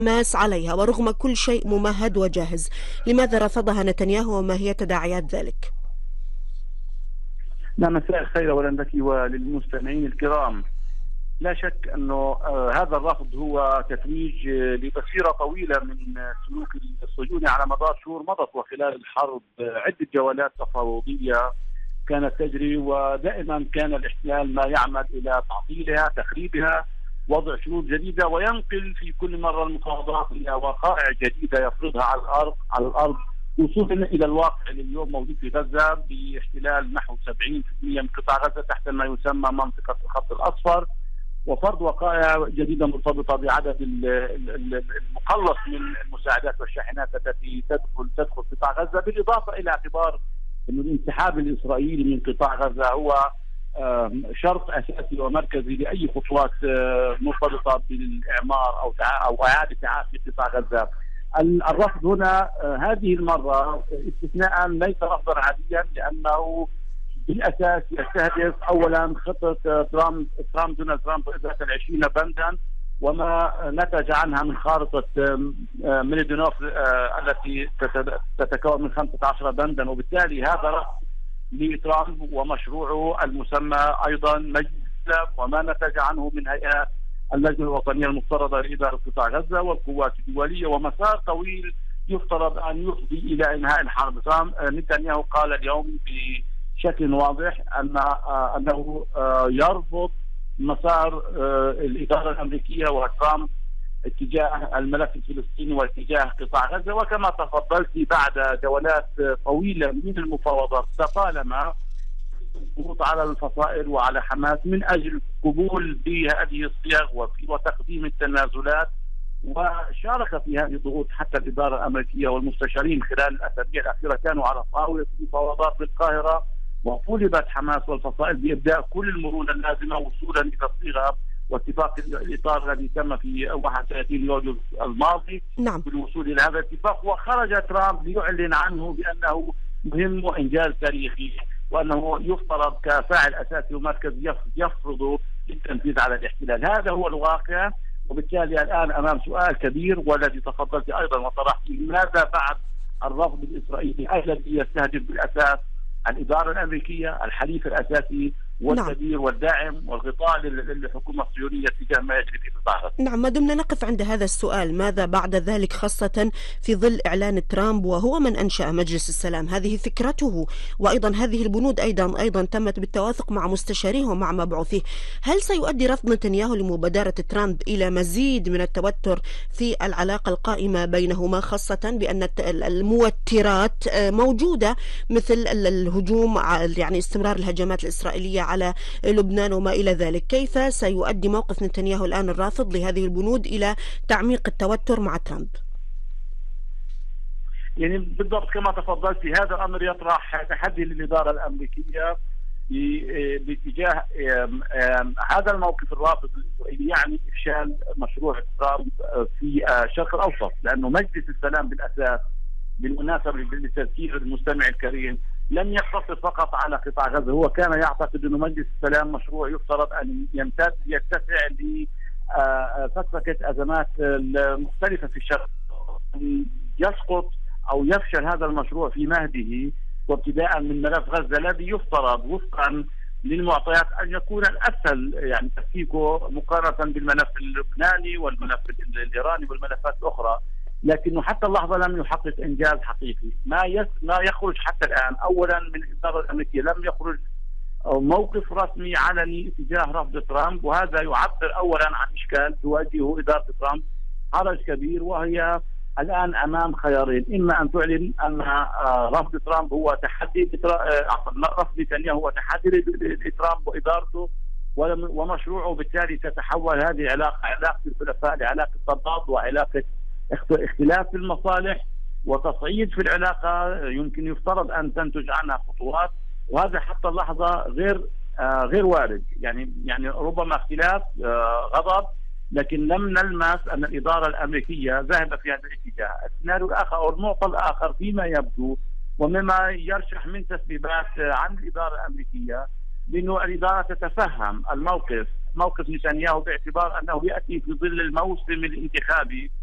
ماس عليها ورغم كل شيء ممهد وجاهز، لماذا رفضها نتنياهو وما هي تداعيات ذلك؟ لا، مساء الخير أولا لك وللمستمعين الكرام. لا شك أنه هذا الرفض هو تتويج لمسيرة طويلة من سلوك الصهيوني على مدار شهور مضت، وخلال الحرب عدة جولات تفاوضية كانت تجري، ودائما كان الاحتلال ما يعمل إلى تعطيلها، تخريبها، وضع شروط جديدة، وينقل في كل مرة المفاوضات إلى وقائع جديدة يفرضها على الأرض وصولا إلى الواقع اللي اليوم موجود في غزة باحتلال نحو 70% من قطاع غزة تحت ما يسمى منطقة الخط الأصفر، وفرض وقائع جديدة مرتبطة بعدد المقلص من المساعدات والشاحنات التي تدخل قطاع غزة، بالإضافة إلى اعتبار أن الانسحاب الإسرائيلي من قطاع غزة هو شرط أساسي ومركزي لأي خطوات مرتبطة بالإعمار أو إعادة تعافي قطاع غزة. الرفض هنا هذه المرة استثناء ليس رفضا عاديا، لأنه بالأساس يستهدف أولا خطة دونالد ترامب ذات 20 بندا وما نتج عنها من خارطة ميليدونوف التي تتكون من 15 بندا، وبالتالي هذا رفض لترامب ومشروعه المسمى أيضا مجلس السلام وما نتج عنه من هيئات اللجنة الوطنية المفترضة لإدارة قطاع غزة والقوات الدولية، ومسار طويل يفترض أن يفضي إلى إنهاء الحرب. نتنياهو قال اليوم بشكل واضح أنه يرفض مسار الإدارة الأمريكية وترامب اتجاه الملف الفلسطيني واتجاه قطاع غزة. وكما تفضلت بعد جولات طويلة من المفاوضات لطالما الضغوط على الفصائل وعلى حماس من أجل قبول بهذه الصيغ وتقديم التنازلات، وشارك في هذه الضغوط حتى الإدارة الأمريكية والمستشارين خلال الأسابيع الأخيرة كانوا على طاولة المفاوضات بالقاهرة، وطولبت حماس والفصائل بإبداء كل المرونة اللازمة وصولا إلى الصيغة واتفاق الإطار الذي تم في 31 يوليو الماضي. نعم. بالوصول إلى هذا الاتفاق، وخرج ترامب ليعلن عنه بأنه مهم وإنجاز تاريخي، وأنه يفترض كفاعل أساسي ومركزي يفرض التنفيذ على الاحتلال. هذا هو الواقع، وبالتالي الآن أمام سؤال كبير والذي تفضلت أيضا وطرحته: ماذا بعد الرفض الإسرائيلي الذي يستهدف بالأساس الإدارة الأمريكية الحليف الأساسي والكبير والداعم والغطاء للحكومة الصهيونية تجاه ما يجري في قطاع غزة؟ نعم، ما دمنا نقف عند هذا السؤال، ماذا بعد ذلك، خاصة في ظل إعلان ترامب وهو من أنشأ مجلس السلام، هذه فكرته، وأيضا هذه البنود أيضا تمت بالتوافق مع مستشاريه ومع مبعوثيه. هل سيؤدي رفض نتنياهو لمبادرة ترامب إلى مزيد من التوتر في العلاقة القائمة بينهما، خاصة بأن الموترات موجودة مثل الهجوم، يعني استمرار الهجمات الإسرائيلية على لبنان وما إلى ذلك؟ كيف سيؤدي موقف نتنياهو الآن الرافض لهذه البنود إلى تعميق التوتر مع ترامب؟ يعني بالضبط كما تفضلت، في هذا الأمر يطرح تحدي للإدارة الأمريكية باتجاه هذا الموقف الرافض الإسرائيلي، يعني إفشال مشروع ترامب في الشرق الأوسط، لأنه مجلس السلام بالأساس بالمناسبة للتذكير المستمع الكريم لم يقتصر فقط على قطاع غزة. هو كان يعتقد أن مجلس السلام مشروع يفترض أن يتسع لفكفكة أزمات مختلفة في الشرق. يسقط أو يفشل هذا المشروع في مهده، وابتداء من ملف غزة الذي يفترض وفقا للمعطيات أن يكون الأسهل يعني تفكيكه مقارنة بالملف اللبناني والملف الإيراني والملفات الأخرى، لكنه حتى اللحظة لم يحقق إنجاز حقيقي. ما يخرج حتى الآن أولا من الإدارة الأمريكية لم يخرج موقف رسمي علني تجاه رفض ترامب، وهذا يعبر أولا عن إشكال تواجهه إدارة ترامب، حرج كبير، وهي الآن أمام خيارين: إما أن تعلن أن رفض ترامب هو تحدي رفض نتنياهو هو تحدي لترامب وإدارته ومشروعه، بالتالي تتحول هذه علاقة الحلفاء لعلاقة تضاد وعلاقة اختلاف في المصالح وتصعيد في العلاقة يمكن يفترض أن تنتج عنها خطوات، وهذا حتى اللحظة غير وارد. يعني ربما اختلاف غضب، لكن لم نلمس أن الإدارة الأمريكية ذهبت في هذا الاتجاه. السيناريو الآخر أو النقطة الآخر فيما يبدو ومما يرشح من تسريبات عن الإدارة الأمريكية بأنه الإدارة تتفهم موقف نتنياهو باعتبار أنه يأتي في ظل الموسم الانتخابي